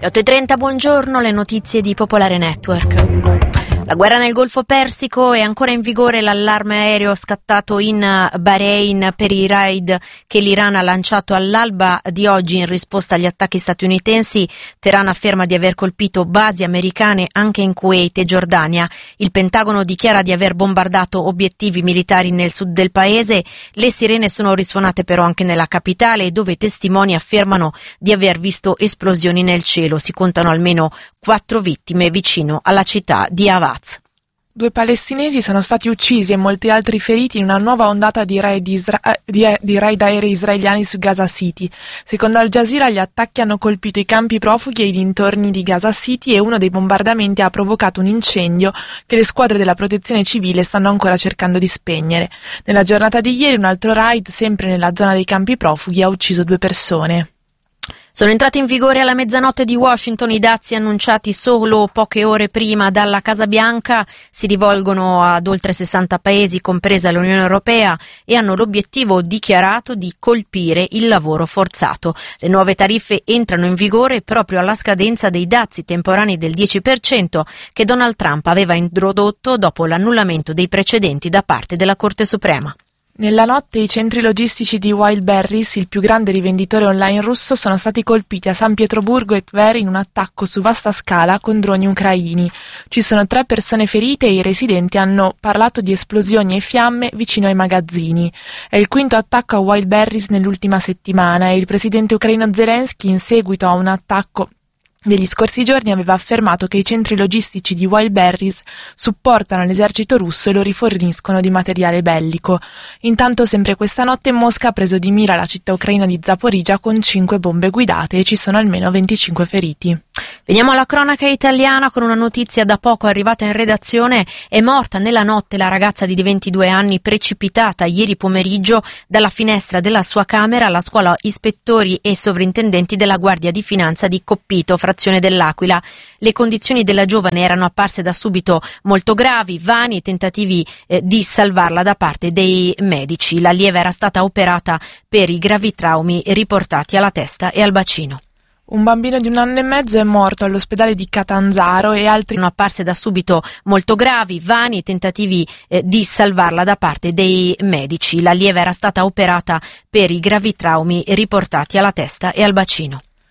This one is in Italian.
Le 8:30, buongiorno, le notizie di Popolare Network. La guerra nel Golfo Persico, è ancora in vigore l'allarme aereo scattato in Bahrain per i raid che l'Iran ha lanciato all'alba di oggi in risposta agli attacchi statunitensi. Teheran afferma di aver colpito basi americane anche in Kuwait e Giordania. Il Pentagono dichiara di aver bombardato obiettivi militari nel sud del paese. Le sirene sono risuonate però anche nella capitale, dove testimoni affermano di aver visto esplosioni nel cielo. Si contano almeno 4 vittime vicino alla città di Awaz. 2 palestinesi sono stati uccisi e molti altri feriti in una nuova ondata di raid aerei israeliani su Gaza City. Secondo Al Jazeera, gli attacchi hanno colpito i campi profughi e i dintorni di Gaza City e uno dei bombardamenti ha provocato un incendio che le squadre della protezione civile stanno ancora cercando di spegnere. Nella giornata di ieri un altro raid, sempre nella zona dei campi profughi, ha ucciso 2 persone. Sono entrati in vigore alla mezzanotte di Washington i dazi annunciati solo poche ore prima dalla Casa Bianca. Si rivolgono ad oltre 60 paesi, compresa l'Unione Europea, e hanno l'obiettivo dichiarato di colpire il lavoro forzato. Le nuove tariffe entrano in vigore proprio alla scadenza dei dazi temporanei del 10% che Donald Trump aveva introdotto dopo l'annullamento dei precedenti da parte della Corte Suprema. Nella notte i centri logistici di Wildberries, il più grande rivenditore online russo, sono stati colpiti a San Pietroburgo e Tver in un attacco su vasta scala con droni ucraini. Ci sono 3 persone ferite e i residenti hanno parlato di esplosioni e fiamme vicino ai magazzini. È il 5º attacco a Wildberries nell'ultima settimana e il presidente ucraino Zelensky, in seguito a un attacco degli scorsi giorni, aveva affermato che i centri logistici di Wildberries supportano l'esercito russo e lo riforniscono di materiale bellico. Intanto, sempre questa notte, Mosca ha preso di mira la città ucraina di Zaporizhzhia con 5 bombe guidate e ci sono almeno 25 feriti. Veniamo alla cronaca italiana con una notizia da poco arrivata in redazione. È morta nella notte la ragazza di 22 anni precipitata ieri pomeriggio dalla finestra della sua camera alla scuola ispettori e sovrintendenti della Guardia di Finanza di Coppito, frazione dell'Aquila. Le condizioni della giovane erano apparse da subito molto gravi, vani tentativi di salvarla da parte dei medici. L'allieva era stata operata per i gravi traumi riportati alla testa e al bacino. Un bambino di 1 anno e mezzo è morto all'ospedale di Catanzaro e altri sono apparse da subito molto gravi, vani tentativi di salvarla da parte dei medici. L'allieva era stata operata per i gravi traumi riportati alla testa e al bacino.